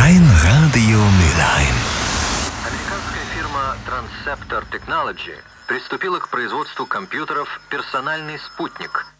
Ein Radio Mülheim. Американская фирма Transceptor Technology приступила к производству компьютеров «Персональный спутник»,